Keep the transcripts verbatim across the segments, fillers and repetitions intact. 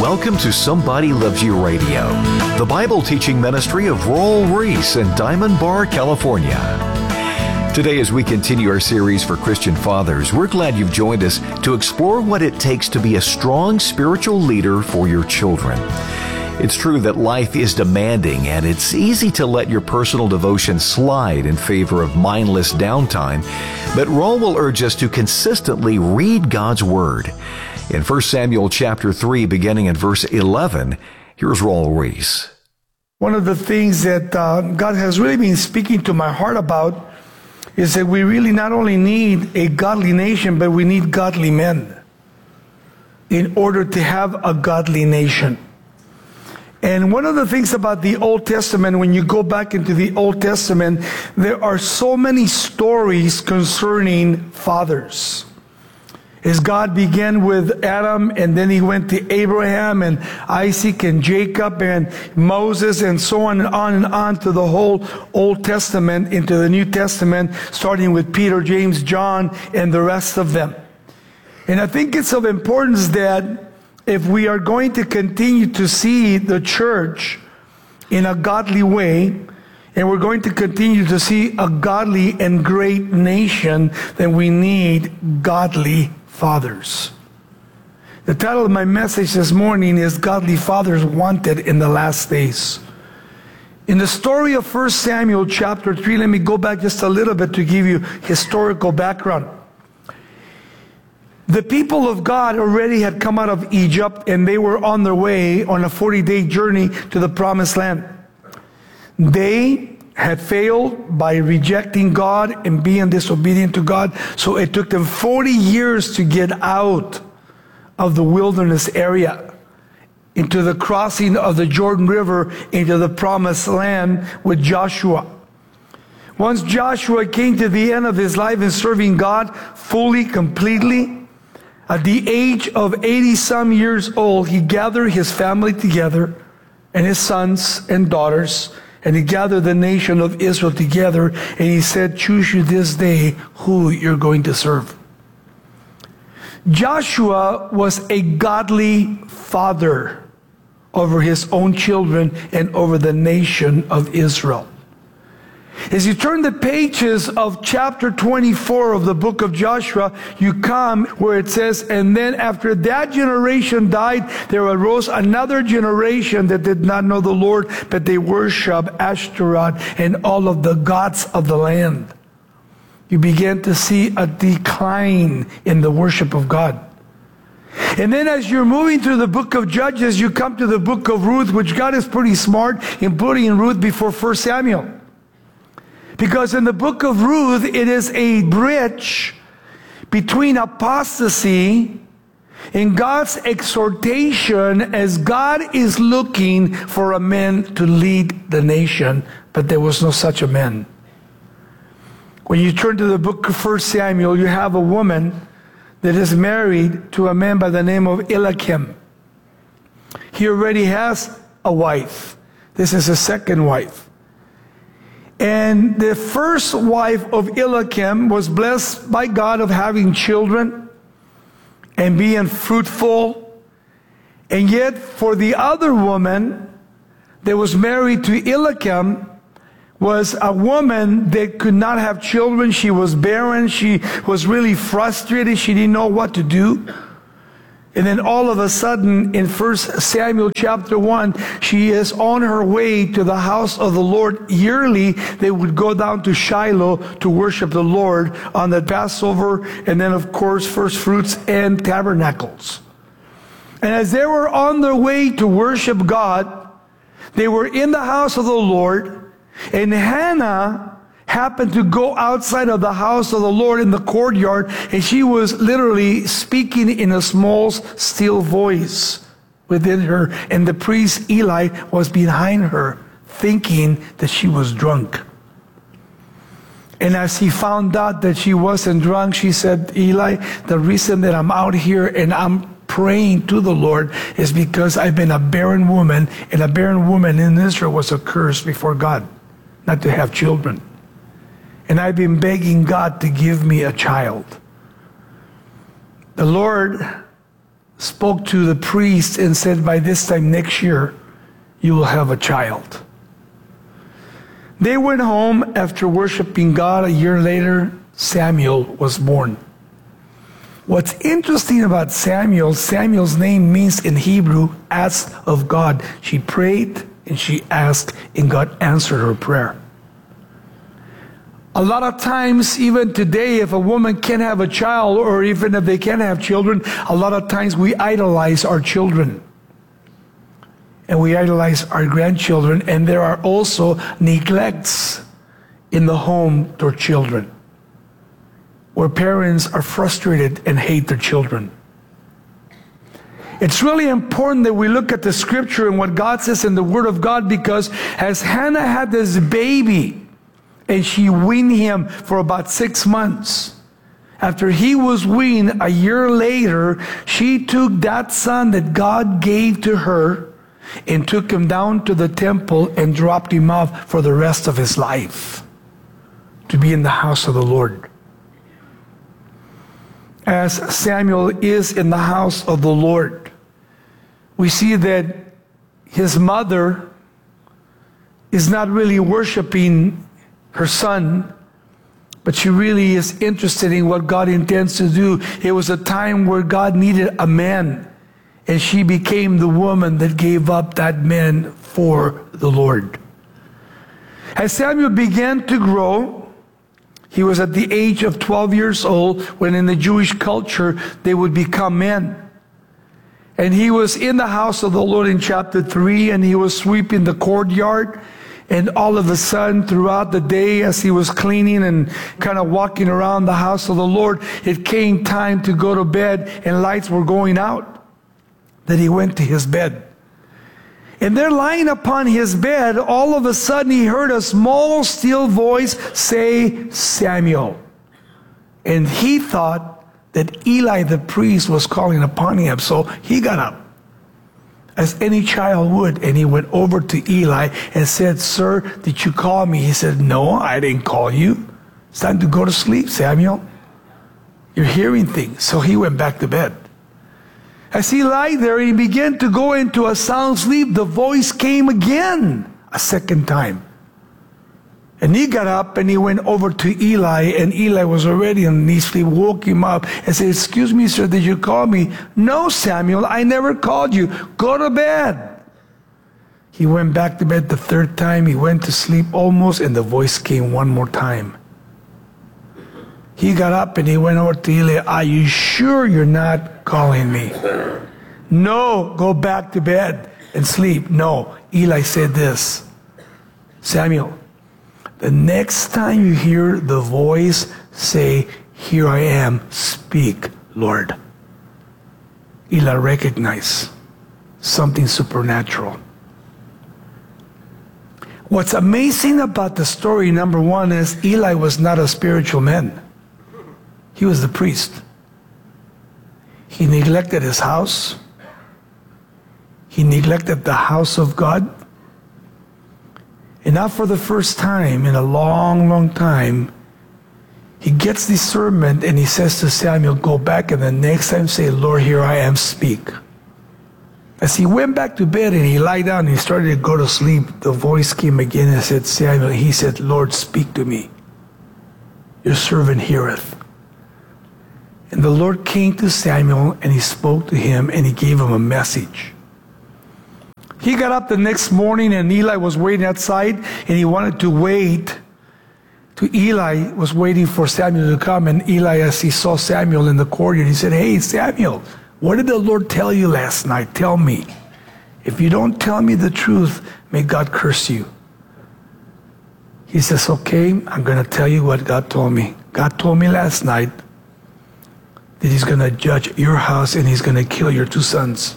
Welcome to Somebody Loves You Radio, the Bible teaching ministry of Royal Reese in Diamond Bar, California. Today, as we continue our series for Christian fathers, we're glad you've joined us to explore what it takes to be a strong spiritual leader for your children. It's true that life is demanding, and it's easy to let your personal devotion slide in favor of mindless downtime, but Raul will urge us to consistently read God's Word. In First Samuel chapter three, beginning in verse eleven, here's Raul Reese. One of the things that uh, God has really been speaking to my heart about is that we really not only need a godly nation, but we need godly men in order to have a godly nation. And one of the things about the Old Testament, when you go back into the Old Testament, there are so many stories concerning fathers. As God began with Adam, and then he went to Abraham and Isaac and Jacob and Moses and so on and on and on to the whole Old Testament into the New Testament, starting with Peter, James, John, and the rest of them. And I think it's of importance that if we are going to continue to see the church in a godly way, and we're going to continue to see a godly and great nation, then we need godly fathers. The title of my message this morning is Godly Fathers Wanted in the Last Days. In the story of First Samuel chapter three, let me go back just a little bit to give you historical background. The people of God already had come out of Egypt, and they were on their way on a forty-day journey to the Promised Land. They had failed by rejecting God and being disobedient to God, so it took them forty years to get out of the wilderness area into the crossing of the Jordan River into the Promised Land with Joshua. Once Joshua came to the end of his life in serving God fully, completely, at the age of eighty some years old, he gathered his family together and his sons and daughters, and he gathered the nation of Israel together, and he said, choose you this day who you're going to serve. Joshua was a godly father over his own children and over the nation of Israel. As you turn the pages of chapter twenty-four of the book of Joshua, you come where it says, and then after that generation died, there arose another generation that did not know the Lord, but they worshiped Ashtaroth and all of the gods of the land. You begin to see a decline in the worship of God. And then as you're moving through the book of Judges, you come to the book of Ruth, which God is pretty smart in putting Ruth before First Samuel. Because in the book of Ruth, it is a bridge between apostasy and God's exhortation as God is looking for a man to lead the nation, but there was no such a man. When you turn to the book of First Samuel, you have a woman that is married to a man by the name of Eliakim. He already has a wife. This is his second wife. And the first wife of Eliakim was blessed by God of having children and being fruitful. And yet for the other woman that was married to Eliakim was a woman that could not have children. She was barren. She was really frustrated. She didn't know what to do. And then all of a sudden, in First Samuel chapter one, she is on her way to the house of the Lord. Yearly, they would go down to Shiloh to worship the Lord on the Passover, and then, of course, first fruits and tabernacles. And as they were on their way to worship God, they were in the house of the Lord, and Hannah happened to go outside of the house of the Lord in the courtyard, and she was literally speaking in a small, still voice within her, and the priest Eli was behind her, thinking that she was drunk. And as he found out that she wasn't drunk, she said, Eli, the reason that I'm out here and I'm praying to the Lord is because I've been a barren woman, and a barren woman in Israel was a curse before God, not to have children. And I've been begging God to give me a child. The Lord spoke to the priest and said, by this time next year, you will have a child. They went home after worshiping God. A year later, Samuel was born. What's interesting about Samuel, Samuel's name means in Hebrew, asked of God. She prayed and she asked, and God answered her prayer. A lot of times, even today, if a woman can't have a child, or even if they can't have children, a lot of times we idolize our children. And we idolize our grandchildren, and there are also neglects in the home toward children, where parents are frustrated and hate their children. It's really important that we look at the scripture and what God says in the Word of God, because as Hannah had this baby, and she weaned him for about six months. After he was weaned, a year later, she took that son that God gave to her and took him down to the temple and dropped him off for the rest of his life to be in the house of the Lord. As Samuel is in the house of the Lord, we see that his mother is not really worshiping her son, but she really is interested in what God intends to do. It was a time where God needed a man, and she became the woman that gave up that man for the Lord. As Samuel began to grow, he was at the age of twelve years old, when in the Jewish culture they would become men. And he was in the house of the Lord in chapter three, and he was sweeping the courtyard. And all of a sudden, throughout the day, as he was cleaning and kind of walking around the house of the Lord, it came time to go to bed, and lights were going out. That he went to his bed. And there, lying upon his bed, all of a sudden he heard a small, still voice say, Samuel. And he thought that Eli the priest was calling upon him. So he got up, as any child would, and he went over to Eli and said, Sir, did you call me? He said, No, I didn't call you. It's time to go to sleep, Samuel. You're hearing things. So he went back to bed. As he lay there, he began to go into a sound sleep. The voice came again, a second time. And he got up and he went over to Eli, and Eli was already on his sleep, woke him up and said, Excuse me, sir, did you call me? No, Samuel, I never called you. Go to bed. He went back to bed the third time. He went to sleep almost, and the voice came one more time. He got up and he went over to Eli. Are you sure you're not calling me? No, go back to bed and sleep. No. Eli said this, Samuel, the next time you hear the voice, say, Here I am, speak, Lord. Eli recognized something supernatural. What's amazing about the story, number one, is Eli was not a spiritual man. He was the priest. He neglected his house. He neglected the house of God. And now for the first time in a long, long time, he gets discernment and he says to Samuel, Go back, and the next time say, Lord, here I am, speak. As he went back to bed and he lied down and he started to go to sleep, the voice came again and said, Samuel, he said, Lord, speak to me. Your servant heareth. And the Lord came to Samuel and he spoke to him and he gave him a message. He got up the next morning and Eli was waiting outside, and he wanted to wait. To Eli was waiting for Samuel to come, and Eli, as he saw Samuel in the courtyard, he said, Hey, Samuel, what did the Lord tell you last night? Tell me. If you don't tell me the truth, may God curse you. He says, Okay, I'm going to tell you what God told me. God told me last night that he's going to judge your house and he's going to kill your two sons.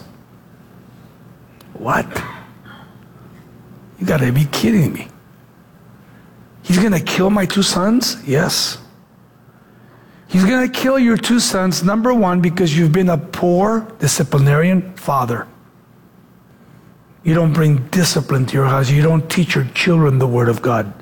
What? You got to be kidding me. He's going to kill my two sons? Yes. He's going to kill your two sons, number one, because you've been a poor disciplinarian father. You don't bring discipline to your house. You don't teach your children the Word of God.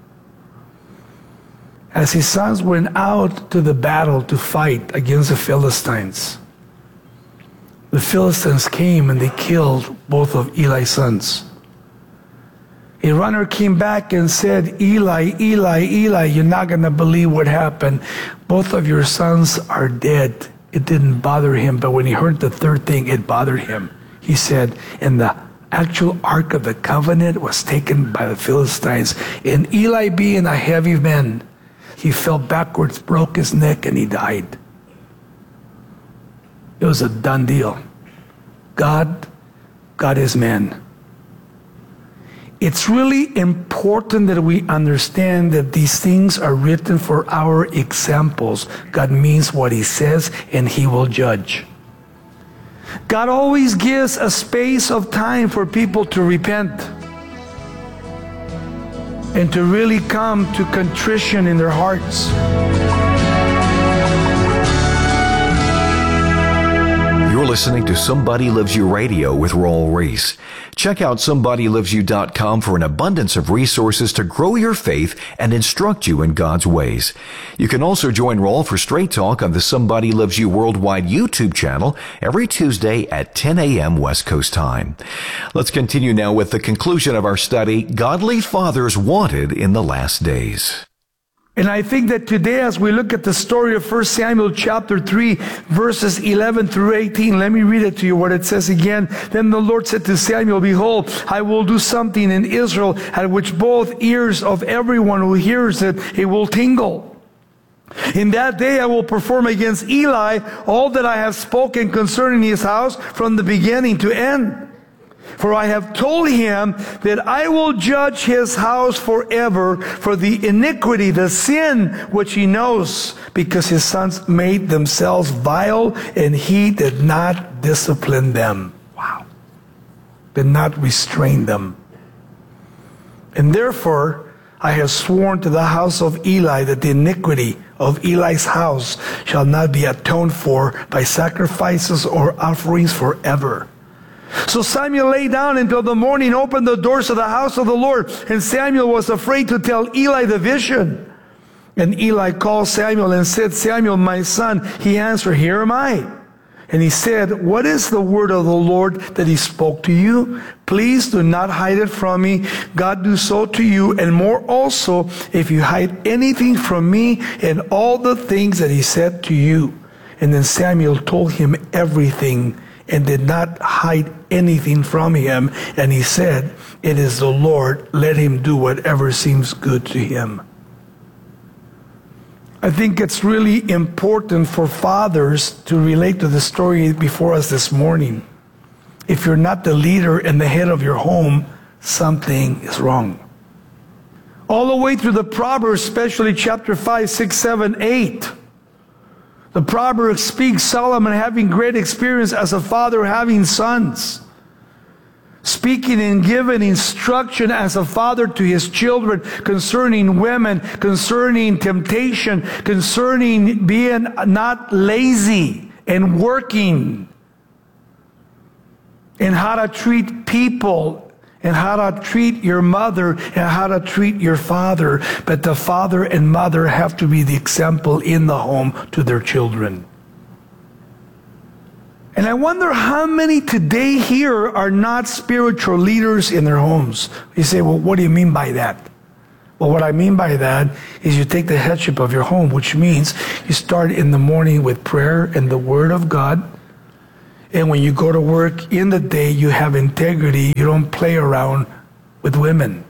As his sons went out to the battle to fight against the Philistines, the Philistines came and they killed both of Eli's sons. A runner came back and said, Eli, Eli, Eli, you're not going to believe what happened. Both of your sons are dead. It didn't bother him, but when he heard the third thing, it bothered him. He said, and the actual Ark of the Covenant was taken by the Philistines. And Eli, being a heavy man, he fell backwards, broke his neck, and he died. It was a done deal. God got his men. It's really important that we understand that these things are written for our examples. God means what he says, and he will judge. God always gives a space of time for people to repent and to really come to contrition in their hearts. You're listening to Somebody Loves You Radio with Raul Ries. Check out somebody loves you dot com for an abundance of resources to grow your faith and instruct you in God's ways. You can also join Raul for Straight Talk on the Somebody Loves You Worldwide YouTube channel every Tuesday at ten a.m. West Coast time. Let's continue now with the conclusion of our study, Godly Fathers Wanted in the Last Days. And I think that today, as we look at the story of First Samuel chapter three, verses eleven through eighteen, let me read it to you what it says again. Then the Lord said to Samuel, behold, I will do something in Israel at which both ears of everyone who hears it, it will tingle. In that day I will perform against Eli all that I have spoken concerning his house from the beginning to end. For I have told him that I will judge his house forever for the iniquity, the sin which he knows, because his sons made themselves vile, and he did not discipline them. Wow. Did not restrain them. And therefore I have sworn to the house of Eli that the iniquity of Eli's house shall not be atoned for by sacrifices or offerings forever. So Samuel lay down until the morning, opened the doors of the house of the Lord, and Samuel was afraid to tell Eli the vision. And Eli called Samuel and said, Samuel, my son. He answered, here am I. And he said, what is the word of the Lord that he spoke to you? Please do not hide it from me. God do so to you, and more also, if you hide anything from me and all the things that he said to you. And then Samuel told him everything and did not hide anything from him. And he said, it is the Lord, let him do whatever seems good to him. I think it's really important for fathers to relate to the story before us this morning. If you're not the leader and the head of your home, something is wrong. All the way through the Proverbs, especially chapter five, six, seven, eight. The Proverbs speaks Solomon having great experience as a father having sons. Speaking and giving instruction as a father to his children concerning women, concerning temptation, concerning being not lazy and working, and how to treat people, and how to treat your mother, and how to treat your father. But the father and mother have to be the example in the home to their children. And I wonder how many today here are not spiritual leaders in their homes. You say, well, what do you mean by that? Well, what I mean by that is you take the headship of your home, which means you start in the morning with prayer and the Word of God. And when you go to work in the day, you have integrity. You don't play around with women.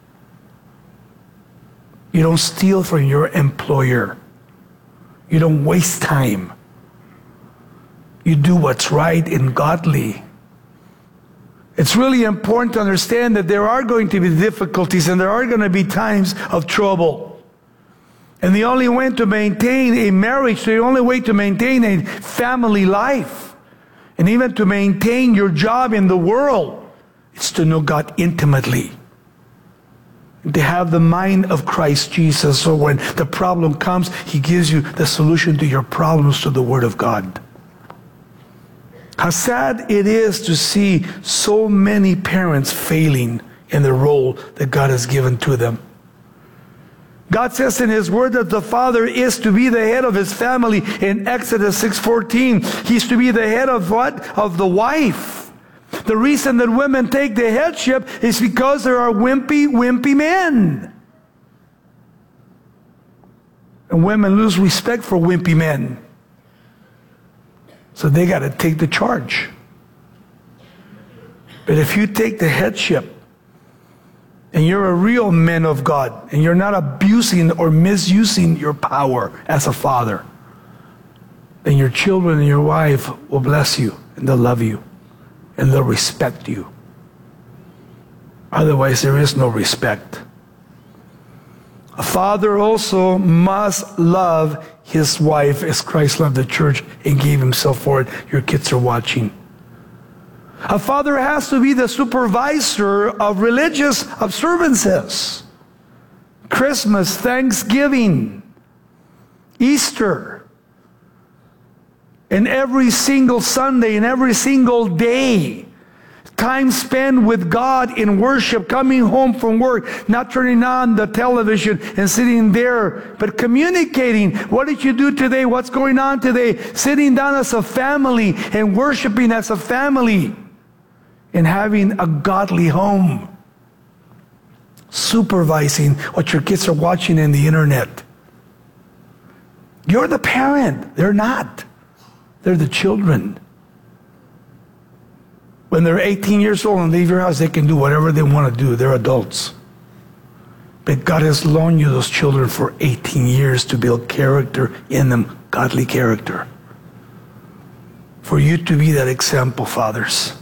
You don't steal from your employer. You don't waste time. You do what's right and godly. It's really important to understand that there are going to be difficulties and there are going to be times of trouble. And the only way to maintain a marriage, the only way to maintain a family life, and even to maintain your job in the world, is to know God intimately. To have the mind of Christ Jesus, so when the problem comes, He gives you the solution to your problems through the Word of God. How sad it is to see so many parents failing in the role that God has given to them. God says in His Word that the father is to be the head of his family in Exodus six fourteen. He's to be the head of what? Of the wife. The reason that women take the headship is because there are wimpy, wimpy men. And women lose respect for wimpy men. So they got to take the charge. But if you take the headship, and you're a real man of God, and you're not abusing or misusing your power as a father, then your children and your wife will bless you, and they'll love you, and they'll respect you. Otherwise, there is no respect. A father also must love his wife as Christ loved the church and gave himself for it. Your kids are watching. A father has to be the supervisor of religious observances. Christmas, Thanksgiving, Easter, and every single Sunday and every single day. Time spent with God in worship, coming home from work, not turning on the television and sitting there, but communicating. What did you do today? What's going on today? Sitting down as a family and worshiping as a family and having a godly home. Supervising what your kids are watching in the internet. You're the parent. They're not. They're the children. When they're eighteen years old and leave your house, they can do whatever they want to do. They're adults. But God has loaned you those children for eighteen years to build character in them, godly character. For you to be that example, fathers.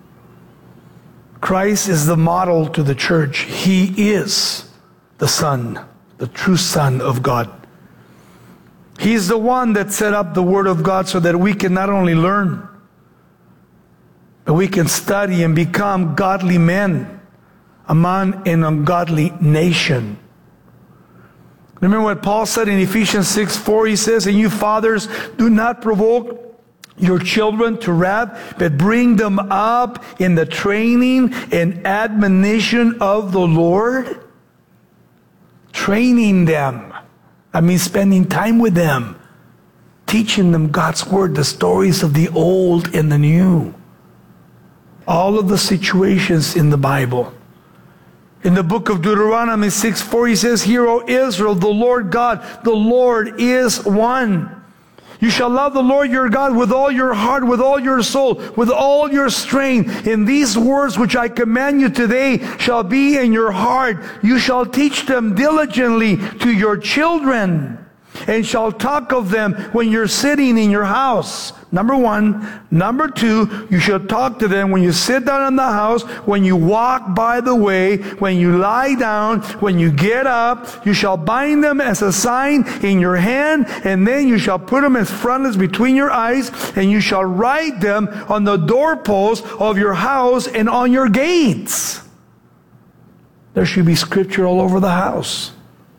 Christ is the model to the church. He is the Son, the true Son of God. He's the one that set up the Word of God so that we can not only learn, but we can study and become godly men among an ungodly nation. Remember what Paul said in Ephesians six four? He says, and you fathers, do not provoke your children to wrath, but bring them up in the training and admonition of the Lord. Training them. I mean, spending time with them. Teaching them God's Word, the stories of the old and the new. All of the situations in the Bible. In the book of Deuteronomy six four, he says, hear, O Israel, the Lord God, the Lord is one. You shall love the Lord your God with all your heart, with all your soul, with all your strength. And these words which I command you today shall be in your heart. You shall teach them diligently to your children, and shall talk of them when you're sitting in your house. Number one. Number two, you shall talk to them when you sit down in the house, when you walk by the way, when you lie down, when you get up. You shall bind them as a sign in your hand, and then you shall put them as frontlets between your eyes, and you shall write them on the doorposts of your house and on your gates. There should be scripture all over the house.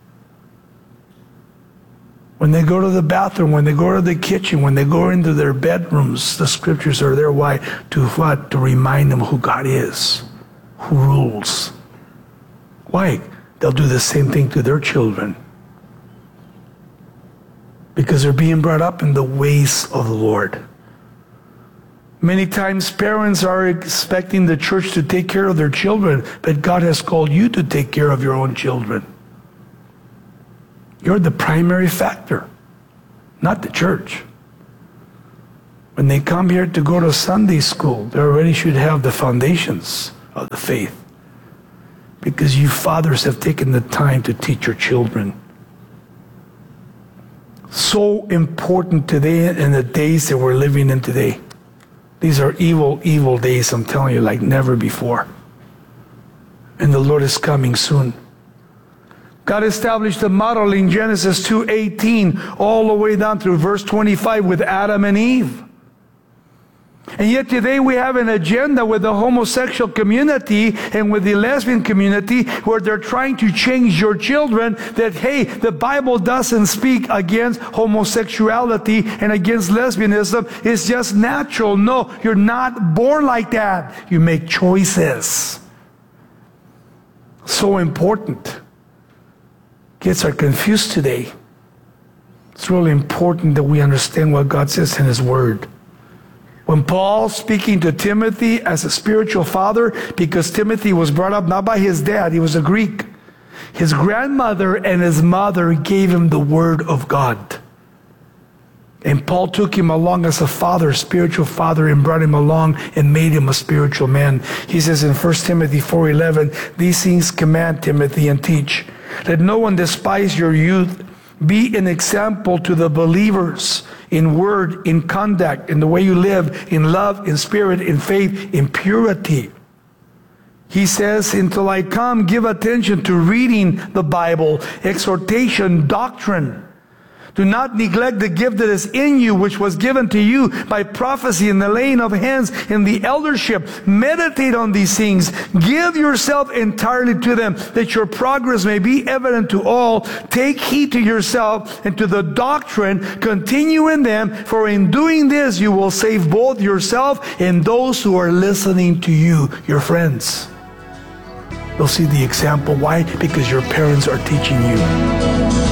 When they go to the bathroom, when they go to the kitchen, when they go into their bedrooms, the scriptures are there. Why? To what? To remind them who God is, who rules. Why? They'll do the same thing to their children. Because they're being brought up in the ways of the Lord. Many times parents are expecting the church to take care of their children, but God has called you to take care of your own children. You're the primary factor, not the church. When they come here to go to Sunday school, they already should have the foundations of the faith. Because you fathers have taken the time to teach your children. So important today in the days that we're living in today. These are evil, evil days, I'm telling you, like never before. And the Lord is coming soon. God established the model in Genesis two eighteen all the way down through verse twenty-five with Adam and Eve. And yet today we have an agenda with the homosexual community and with the lesbian community where they're trying to change your children that, hey, the Bible doesn't speak against homosexuality and against lesbianism. It's just natural. No, you're not born like that. You make choices. So important Kids are confused today. It's really important that we understand what God says in His Word. When Paul, speaking to Timothy as a spiritual father, because Timothy was brought up not by his dad, he was a Greek. His grandmother and his mother gave him the Word of God. And Paul took him along as a father, spiritual father, and brought him along and made him a spiritual man. He says in First Timothy four eleven, these things command, Timothy, and teach. Let no one despise your youth. Be an example to the believers in word, in conduct, in the way you live, in love, in spirit, in faith, in purity. He says, until I come, give attention to reading the Bible, exhortation, doctrine. Do not neglect the gift that is in you, which was given to you by prophecy and the laying of hands in the eldership. Meditate on these things. Give yourself entirely to them, that your progress may be evident to all. Take heed to yourself and to the doctrine. Continue in them, for in doing this you will save both yourself and those who are listening to you, your friends. You'll see the example. Why? Because your parents are teaching you.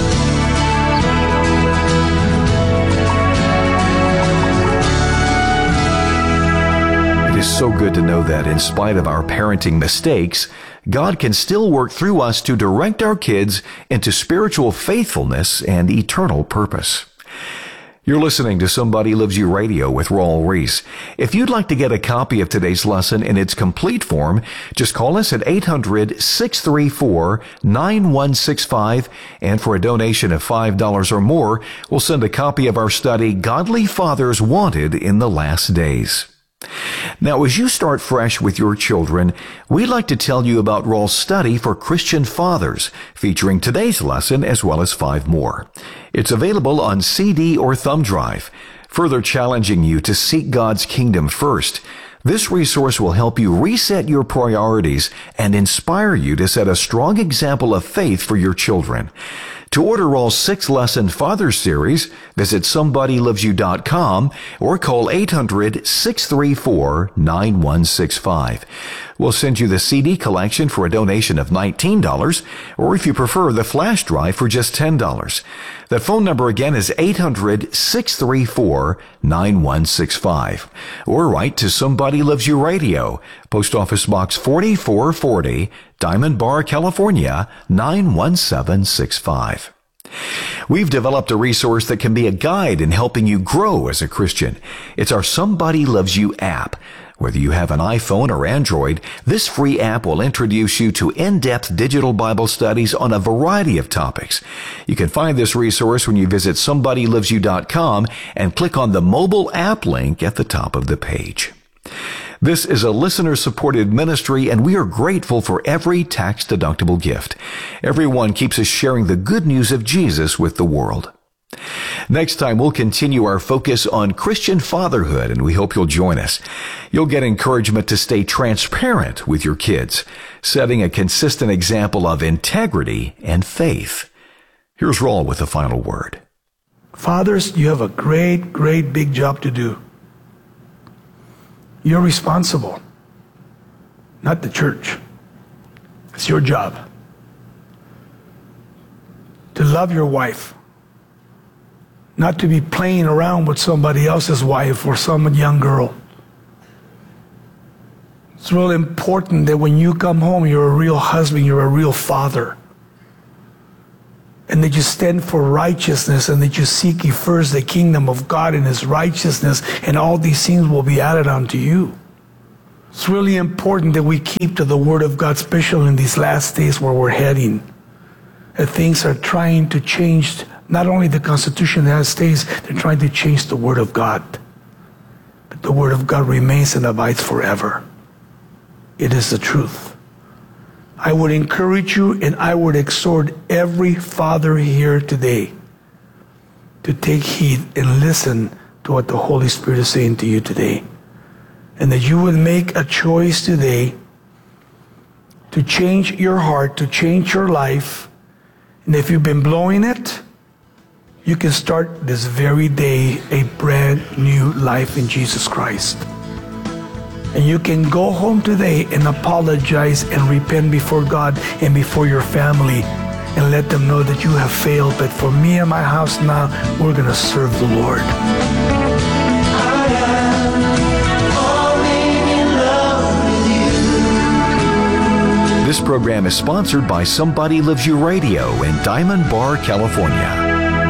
It is so good to know that in spite of our parenting mistakes, God can still work through us to direct our kids into spiritual faithfulness and eternal purpose. You're listening to Somebody Loves You Radio with Raul Ries. If you'd like to get a copy of today's lesson in its complete form, just call us at eight hundred, six three four, nine one six five, and for a donation of five dollars or more, we'll send a copy of our study, Godly Fathers Wanted in the Last Days. Now, as you start fresh with your children, we'd like to tell you about Raul's study for Christian fathers, featuring today's lesson as well as five more. It's available on C D or thumb drive, further challenging you to seek God's kingdom first. This resource will help you reset your priorities and inspire you to set a strong example of faith for your children. To order Raul's six-lesson Father Series, visit somebody loves you dot com or call eight hundred, six three four, nine one six five. We'll send you the C D collection for a donation of nineteen dollars, or if you prefer, the flash drive for just ten dollars. That phone number again is eight hundred, six three four, nine one six five. Or write to Somebody Loves You Radio, Post Office Box forty-four forty, Diamond Bar, California, nine one seven six five. We've developed a resource that can be a guide in helping you grow as a Christian. It's our Somebody Loves You app. Whether you have an iPhone or Android, this free app will introduce you to in-depth digital Bible studies on a variety of topics. You can find this resource when you visit somebody loves you dot com and click on the mobile app link at the top of the page. This is a listener-supported ministry, and we are grateful for every tax-deductible gift. Everyone keeps us sharing the good news of Jesus with the world. Next time, we'll continue our focus on Christian fatherhood, and we hope you'll join us. You'll get encouragement to stay transparent with your kids, setting a consistent example of integrity and faith. Here's Raul with the final word. Fathers, you have a great, great big job to do. You're responsible, not the church. It's your job to love your wife, not to be playing around with somebody else's wife or some young girl. It's really important that when you come home, you're a real husband, you're a real father, and that you stand for righteousness, and that you seek ye first the kingdom of God and His righteousness, and all these things will be added unto you. It's really important that we keep to the Word of God, especially in these last days where we're heading. That things are trying to change not only the Constitution of the United States, they're trying to change the Word of God. But the Word of God remains and abides forever. It is the truth. I would encourage you and I would exhort every father here today to take heed and listen to what the Holy Spirit is saying to you today. And that you would make a choice today to change your heart, to change your life. And if you've been blowing it, you can start this very day a brand new life in Jesus Christ. And you can go home today and apologize and repent before God and before your family and let them know that you have failed. But for me and my house now, we're going to serve the Lord. This program is sponsored by Somebody Loves You Radio in Diamond Bar, California.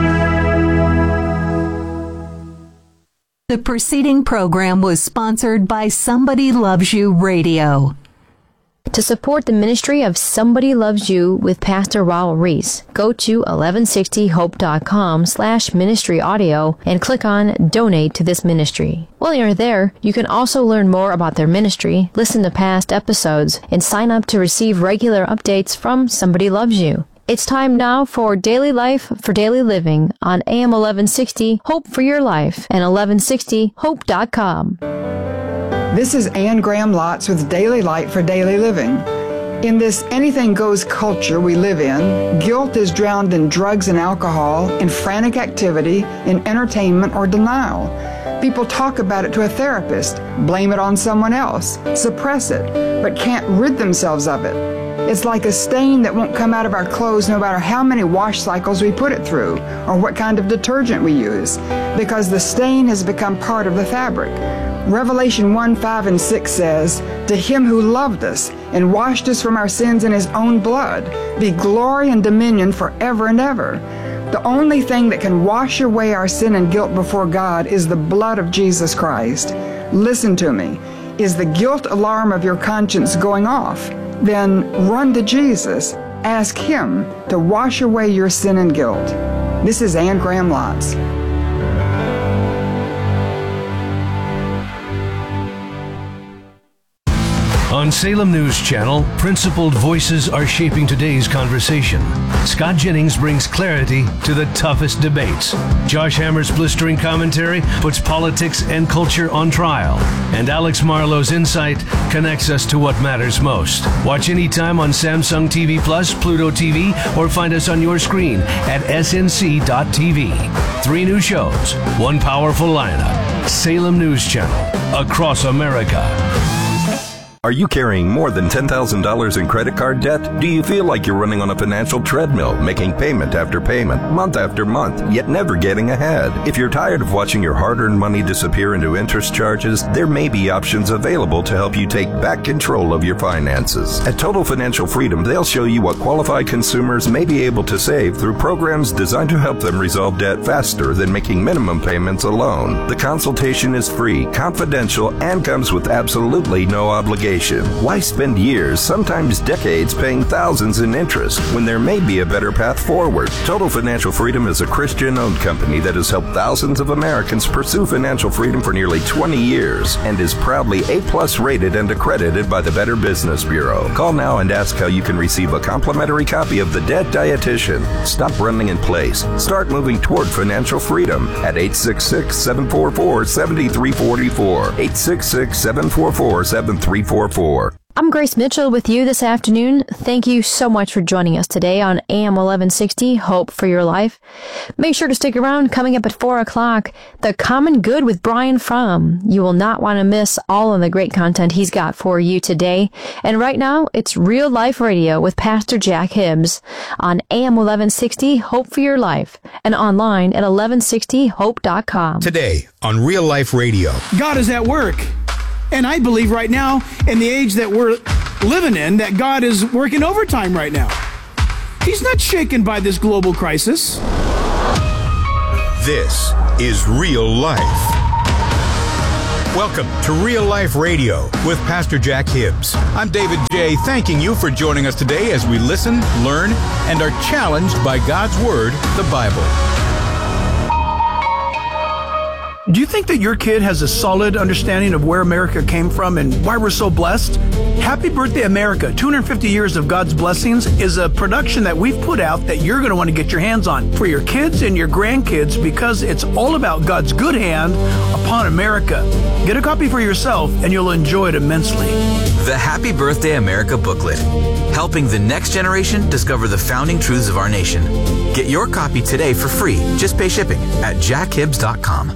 The preceding program was sponsored by Somebody Loves You Radio. To support the ministry of Somebody Loves You with Pastor Raul Reese, go to eleven sixty hope dot com slash ministry audio and click on Donate to this ministry. While you're there, you can also learn more about their ministry, listen to past episodes, and sign up to receive regular updates from Somebody Loves You. It's time now for Daily Life for Daily Living on A M eleven sixty Hope for Your Life and eleven sixty hope dot com. This is Ann Graham Lotz with Daily Light for Daily Living. In this anything-goes culture we live in, guilt is drowned in drugs and alcohol, in frantic activity, in entertainment or denial. People talk about it to a therapist, blame it on someone else, suppress it, but can't rid themselves of it. It's like a stain that won't come out of our clothes no matter how many wash cycles we put it through or what kind of detergent we use, because the stain has become part of the fabric. Revelation one, five, and six says, "To him who loved us and washed us from our sins in his own blood, be glory and dominion forever and ever." The only thing that can wash away our sin and guilt before God is the blood of Jesus Christ. Listen to me. Is the guilt alarm of your conscience going off? Then run to Jesus. Ask him to wash away your sin and guilt. This is Ann Graham Lotz. On Salem News Channel, principled voices are shaping today's conversation. Scott Jennings brings clarity to the toughest debates. Josh Hammer's blistering commentary puts politics and culture on trial. And Alex Marlowe's insight connects us to what matters most. Watch anytime on Samsung T V Plus, Pluto T V, or find us on your screen at S N C dot T V. Three new shows, one powerful lineup. Salem News Channel, across America. Are you carrying more than ten thousand dollars in credit card debt? Do you feel like you're running on a financial treadmill, making payment after payment, month after month, yet never getting ahead? If you're tired of watching your hard-earned money disappear into interest charges, there may be options available to help you take back control of your finances. At Total Financial Freedom, they'll show you what qualified consumers may be able to save through programs designed to help them resolve debt faster than making minimum payments alone. The consultation is free, confidential, and comes with absolutely no obligation. Why spend years, sometimes decades, paying thousands in interest when there may be a better path forward? Total Financial Freedom is a Christian-owned company that has helped thousands of Americans pursue financial freedom for nearly twenty years and is proudly A-plus rated and accredited by the Better Business Bureau. Call now and ask how you can receive a complimentary copy of The Debt Dietitian. Stop running in place. Start moving toward financial freedom at eight six six, seven four four, seven three four four, eight six six, seven four four, seven three four four. I'm Grace Mitchell with you this afternoon. Thank you so much for joining us today on A M eleven sixty, Hope for Your Life. Make sure to stick around. Coming up at four o'clock, The Common Good with Brian Fromm. You will not want to miss all of the great content he's got for you today. And right now, it's Real Life Radio with Pastor Jack Hibbs on A M eleven sixty, Hope for Your Life, and online at eleven sixty hope dot com. Today on Real Life Radio. God is at work. And I believe right now, in the age that we're living in, that God is working overtime right now. He's not shaken by this global crisis. This is Real Life. Welcome to Real Life Radio with Pastor Jack Hibbs. I'm David J., thanking you for joining us today as we listen, learn, and are challenged by God's Word, the Bible. Do you think that your kid has a solid understanding of where America came from and why we're so blessed? Happy Birthday America, two hundred fifty years of God's Blessings is a production that we've put out that you're going to want to get your hands on for your kids and your grandkids, because it's all about God's good hand upon America. Get a copy for yourself and you'll enjoy it immensely. The Happy Birthday America booklet, helping the next generation discover the founding truths of our nation. Get your copy today for free. Just pay shipping at jack hibbs dot com.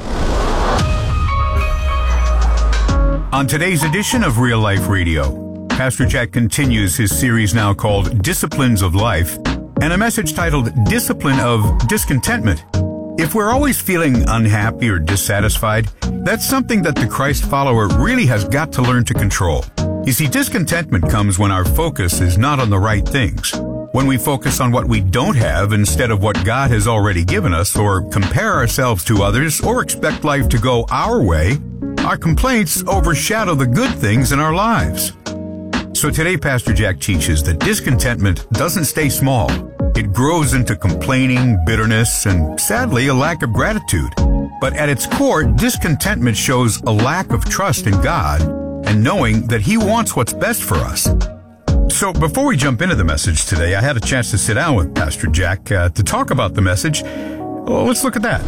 On today's edition of Real Life Radio, Pastor Jack continues his series now called Disciplines of Life, and a message titled Discipline of Discontentment. If we're always feeling unhappy or dissatisfied, that's something that the Christ follower really has got to learn to control. You see, discontentment comes when our focus is not on the right things. When we focus on what we don't have instead of what God has already given us, or compare ourselves to others, or expect life to go our way, our complaints overshadow the good things in our lives. So today, Pastor Jack teaches that discontentment doesn't stay small. It grows into complaining, bitterness, and sadly, a lack of gratitude. But at its core, discontentment shows a lack of trust in God and knowing that He wants what's best for us. So before we jump into the message today, I had a chance to sit down with Pastor Jack uh, to talk about the message. Well, let's look at that.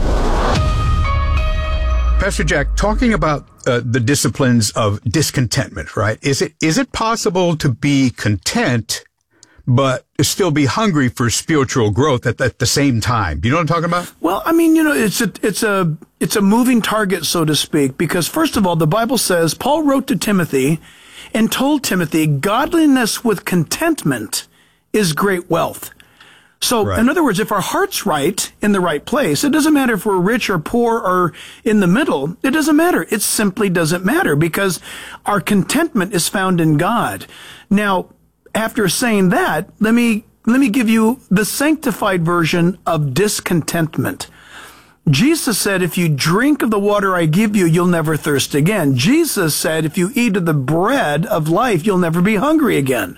Pastor Jack, talking about uh, the disciplines of discontentment, right? Is it is it possible to be content but still be hungry for spiritual growth at, at the same time? Do you know what I'm talking about? Well, I mean, you know, it's a it's a it's a moving target, so to speak, because first of all, the Bible says Paul wrote to Timothy and told Timothy, godliness with contentment is great wealth. So, right. In other words, if our heart's right, in the right place, it doesn't matter if we're rich or poor or in the middle. It doesn't matter. It simply doesn't matter because our contentment is found in God. Now, after saying that, let me let me give you the sanctified version of discontentment. Jesus said, if you drink of the water I give you, you'll never thirst again. Jesus said, if you eat of the bread of life, you'll never be hungry again.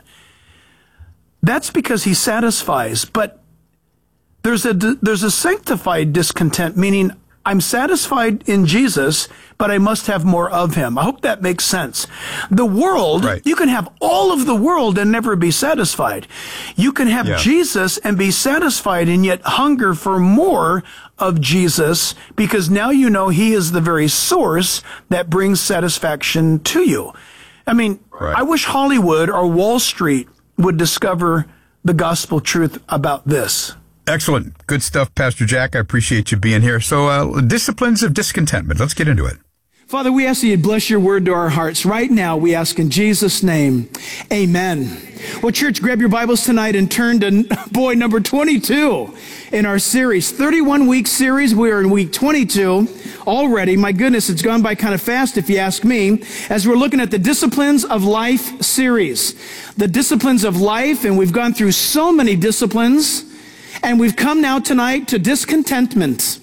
That's because He satisfies. But there's a, there's a sanctified discontent, meaning I'm satisfied in Jesus, but I must have more of Him. I hope that makes sense. The world, right. You can have all of the world and never be satisfied. You can have yeah. Jesus and be satisfied and yet hunger for more of Jesus because now you know He is the very source that brings satisfaction to you. I mean, right. I wish Hollywood or Wall Street would discover the gospel truth about this. Excellent. Good stuff, Pastor Jack. I appreciate you being here. So, uh, disciplines of discontentment. Let's get into it. Father, we ask that you bless your word to our hearts. Right now, we ask in Jesus' name, amen. Well, church, grab your Bibles tonight and turn to, boy, number twenty-two in our series. thirty-one week series. We are in week twenty-two already. My goodness, it's gone by kind of fast if you ask me, as we're looking at the Disciplines of Life series. The Disciplines of Life, and we've gone through so many disciplines, and we've come now tonight to discontentment.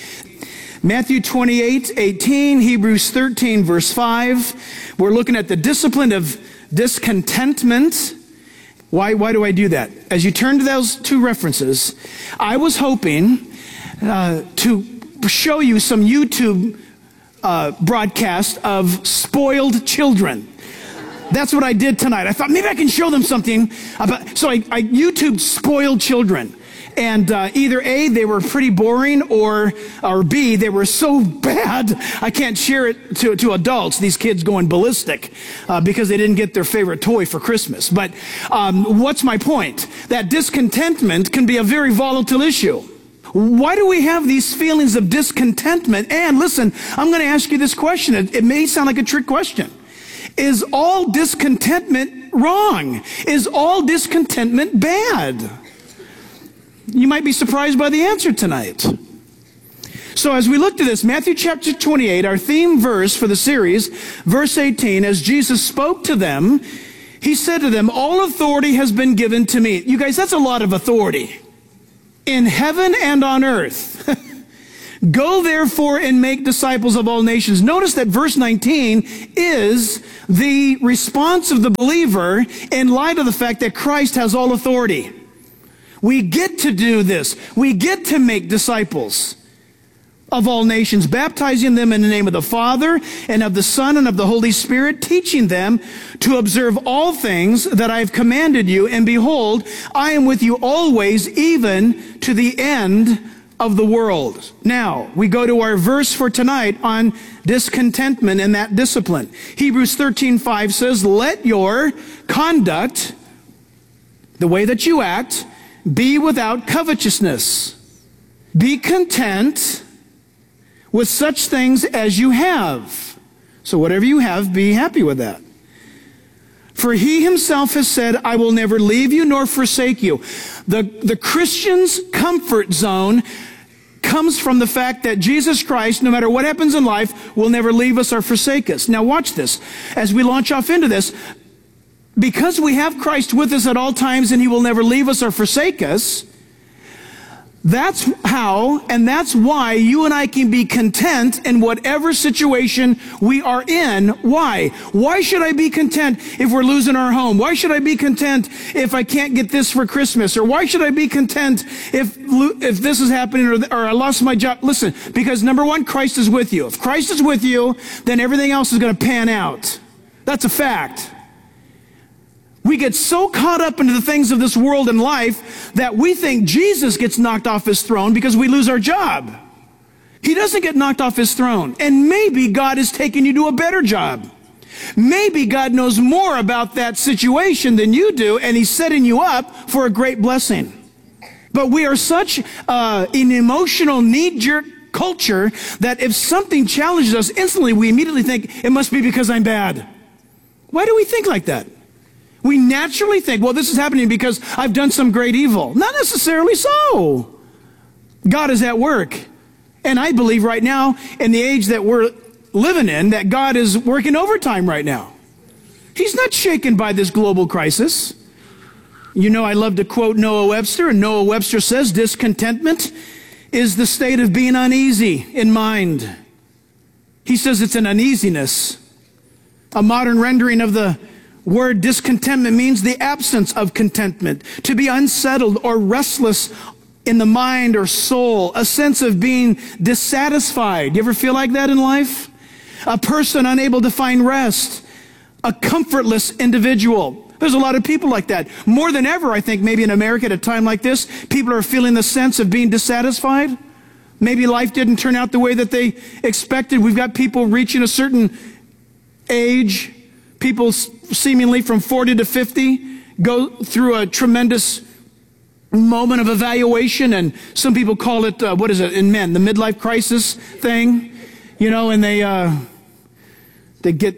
Matthew twenty-eight eighteen, Hebrews thirteen, verse five. We're looking at the discipline of discontentment. Why, why do I do that? As you turn to those two references, I was hoping uh, to show you some YouTube uh, broadcast of spoiled children. That's what I did tonight. I thought maybe I can show them something about, so I, I YouTubed spoiled children. And uh, either A, they were pretty boring, or or B, they were so bad, I can't share it to, to adults, these kids going ballistic, uh, because they didn't get their favorite toy for Christmas. But um, what's my point? That discontentment can be a very volatile issue. Why do we have these feelings of discontentment? And listen, I'm going to ask you this question. It, it may sound like a trick question. Is all discontentment wrong? Is all discontentment bad? You might be surprised by the answer tonight. So as we look to this, Matthew chapter twenty-eight, our theme verse for the series, verse eighteen, as Jesus spoke to them, He said to them, all authority has been given to me. You guys, that's a lot of authority. In heaven and on earth. Go therefore and make disciples of all nations. Notice that verse nineteen is the response of the believer in light of the fact that Christ has all authority. We get to do this. We get to make disciples of all nations, baptizing them in the name of the Father and of the Son and of the Holy Spirit, teaching them to observe all things that I have commanded you. And behold, I am with you always, even to the end of the world. Now, we go to our verse for tonight on discontentment and that discipline. Hebrews thirteen five says, let your conduct, the way that you act, be without covetousness. Be content with such things as you have. So whatever you have, be happy with that. For he himself has said, I will never leave you nor forsake you. The, the Christian's comfort zone comes from the fact that Jesus Christ, no matter what happens in life, will never leave us or forsake us. Now watch this. As we launch off into this, because we have Christ with us at all times and he will never leave us or forsake us, that's how and that's why you and I can be content in whatever situation we are in. Why? Why should I be content if we're losing our home? Why should I be content if I can't get this for Christmas? Or why should I be content if if this is happening or, or I lost my job? Listen, because number one, Christ is with you. If Christ is with you, then everything else is going to pan out. That's a fact. We get so caught up into the things of this world and life that we think Jesus gets knocked off his throne because we lose our job. He doesn't get knocked off his throne. And maybe God is taking you to a better job. Maybe God knows more about that situation than you do, and he's setting you up for a great blessing. But we are such uh, an emotional knee-jerk culture that if something challenges us instantly, we immediately think, it must be because I'm bad. Why do we think like that? We naturally think, well, this is happening because I've done some great evil. Not necessarily so. God is at work. And I believe right now, in the age that we're living in, that God is working overtime right now. He's not shaken by this global crisis. You know, I love to quote Noah Webster, and Noah Webster says, discontentment is the state of being uneasy in mind. He says it's an uneasiness. A modern rendering of the word discontentment means the absence of contentment, to be unsettled or restless in the mind or soul, a sense of being dissatisfied. You ever feel like that in life? A person unable to find rest, a comfortless individual. There's a lot of people like that. More than ever, I think, maybe in America at a time like this, people are feeling the sense of being dissatisfied. Maybe life didn't turn out the way that they expected. We've got people reaching a certain age, people seemingly from forty to fifty go through a tremendous moment of evaluation, and some people call it, uh, what is it in men, the midlife crisis thing, you know, and they, uh, they get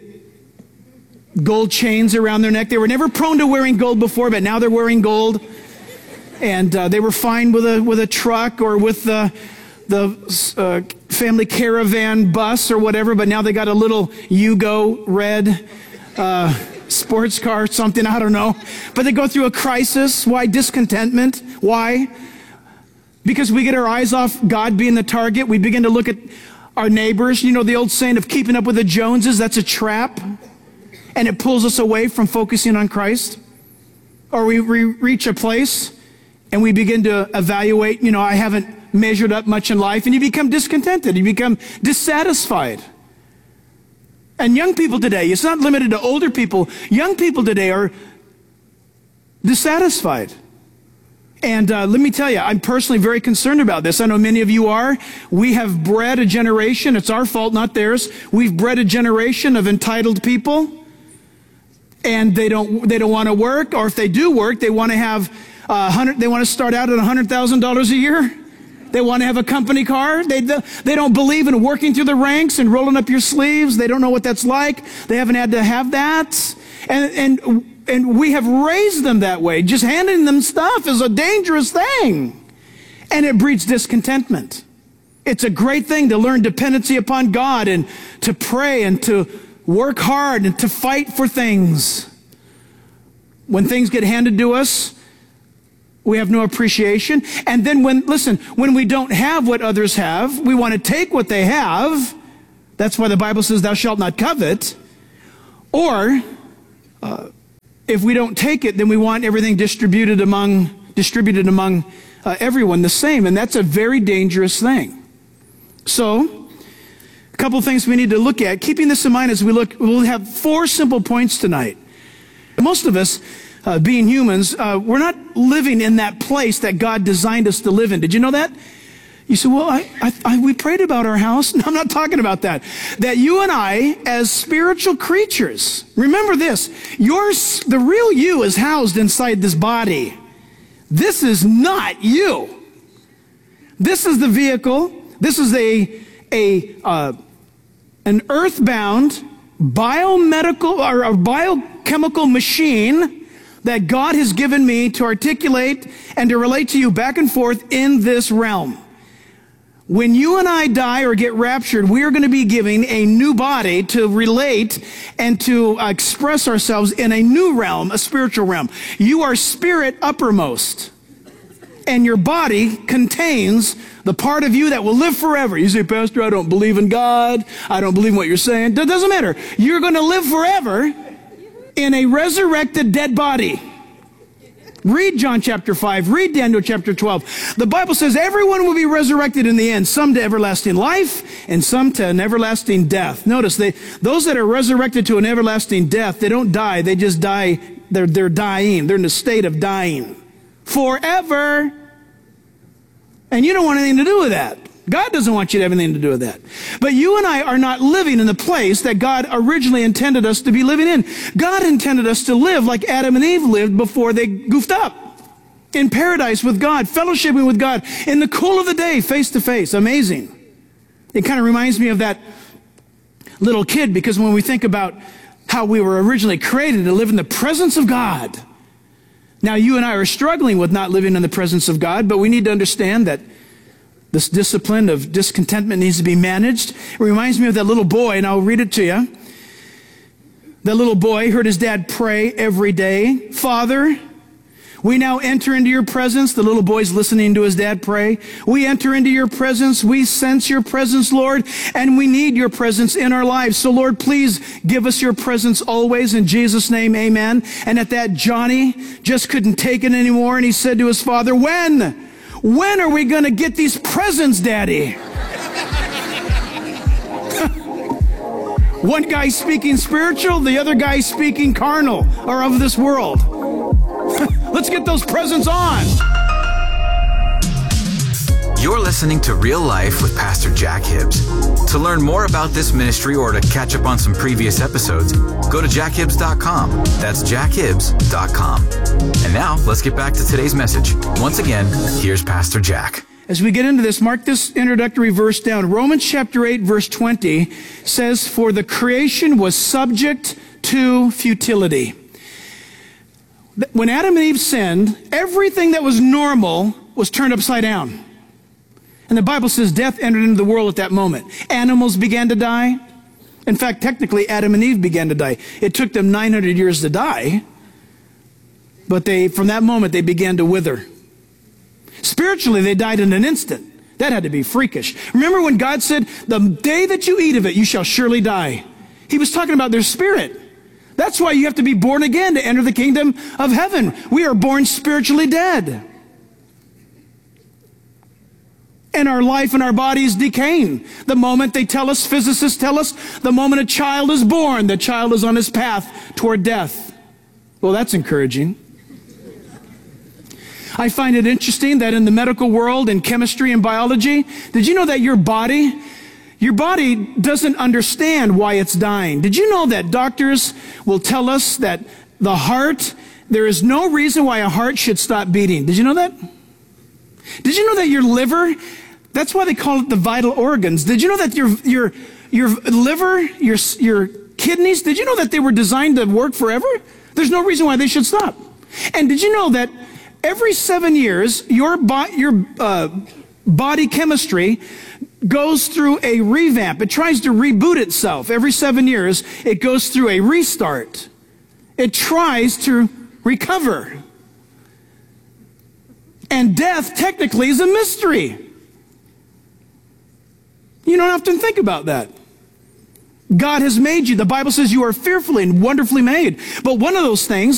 gold chains around their neck. They were never prone to wearing gold before, but now they're wearing gold. And uh, they were fine with a with a truck or with the the uh, family caravan bus or whatever, but now they got a little Yugo red uh, sports car, something, I don't know. But they go through a crisis. Why? Discontentment. Why? Because we get our eyes off God being the target. We begin to look at our neighbors. You know the old saying of keeping up with the Joneses? That's a trap. And it pulls us away from focusing on Christ. Or we re- reach a place and we begin to evaluate, you know, I haven't measured up much in life, and you become discontented. You become dissatisfied. And young people today, it's not limited to older people. Young people today are dissatisfied. And uh, let me tell you, I'm personally very concerned about this. I know many of you are. We have bred a generation. It's our fault, not theirs. We've bred a generation of entitled people. And they don't they don't want to work, or if they do work, they want to have uh, hundred. They want to start out at a hundred thousand dollars a year. They want to have a company car. They they don't believe in working through the ranks and rolling up your sleeves. They don't know what that's like. They haven't had to have that, and and and we have raised them that way. Just handing them stuff is a dangerous thing, and it breeds discontentment. It's a great thing to learn dependency upon God and to pray and to work hard and to fight for things. When things get handed to us, we have no appreciation. And then when, listen, when we don't have what others have, we want to take what they have. That's why the Bible says, thou shalt not covet. Or, uh, if we don't take it, then we want everything distributed among, distributed among uh, everyone the same. And that's a very dangerous thing. So, a couple of things we need to look at. Keeping this in mind as we look, we'll have four simple points tonight. Most of us, uh, being humans, uh, we're not living in that place that God designed us to live in. Did you know that? You say, well, I, I, I, we prayed about our house. No, I'm not talking about that. That you and I, as spiritual creatures, remember this, yours, the real you is housed inside this body. This is not you. This is the vehicle. This is a a uh, an earthbound biomedical or a bio chemical machine that God has given me to articulate and to relate to you back and forth in this realm. When you and I die or get raptured, we are going to be given a new body to relate and to uh, express ourselves in a new realm, a spiritual realm. You are spirit uppermost, and your body contains the part of you that will live forever. You say, Pastor, I don't believe in God. I don't believe in what you're saying. That doesn't matter. You're going to live forever in a resurrected dead body. Read John chapter five. Read Daniel chapter twelve. The Bible says everyone will be resurrected in the end, some to everlasting life and some to an everlasting death. Notice, they, those that are resurrected to an everlasting death, they don't die. They just die. They're, they're dying. They're in a state of dying forever. And you don't want anything to do with that. God doesn't want you to have anything to do with that. But you and I are not living in the place that God originally intended us to be living in. God intended us to live like Adam and Eve lived before they goofed up. In paradise with God, fellowshipping with God, in the cool of the day, face to face. Amazing. It kind of reminds me of that little kid, because when we think about how we were originally created to live in the presence of God. Now you and I are struggling with not living in the presence of God, but we need to understand that this discipline of discontentment needs to be managed. It reminds me of that little boy, and I'll read it to you. That little boy heard his dad pray every day. Father, we now enter into your presence. The little boy's listening to his dad pray. We enter into your presence. We sense your presence, Lord, and we need your presence in our lives. So, Lord, please give us your presence always. In Jesus' name, amen. And at that, Johnny just couldn't take it anymore, and he said to his father, when? When are we going to get these presents, Daddy? One guy speaking spiritual, the other guy speaking carnal, or of this world. Let's get those presents on. You're listening to Real Life with Pastor Jack Hibbs. To learn more about this ministry or to catch up on some previous episodes, go to jack hibbs dot com. That's jack hibbs dot com. And now, let's get back to today's message. Once again, here's Pastor Jack. As we get into this, mark this introductory verse down. Romans chapter eight, verse twenty says, for the creation was subject to futility. When Adam and Eve sinned, everything that was normal was turned upside down. And the Bible says death entered into the world at that moment. Animals began to die. In fact, technically, Adam and Eve began to die. It took them nine hundred years to die. But they, from that moment, they began to wither. Spiritually, they died in an instant. That had to be freakish. Remember when God said, the day that you eat of it, you shall surely die. He was talking about their spirit. That's why you have to be born again to enter the kingdom of heaven. We are born spiritually dead. And our life and our body is decaying. The moment they tell us, physicists tell us, the moment a child is born, the child is on his path toward death. Well, that's encouraging. I find it interesting that in the medical world, in chemistry and biology, did you know that your body, your body doesn't understand why it's dying? Did you know that doctors will tell us that the heart, there is no reason why a heart should stop beating? Did you know that? Did you know that your liver, that's why they call it the vital organs. Did you know that your your your liver, your your kidneys, did you know that they were designed to work forever? There's no reason why they should stop. And did you know that every seven years, your bo- your uh, body chemistry goes through a revamp. It tries to reboot itself. Every seven years, it goes through a restart. It tries to recover. And death technically is a mystery. You don't often think about that. God has made you. The Bible says you are fearfully and wonderfully made. But one of those things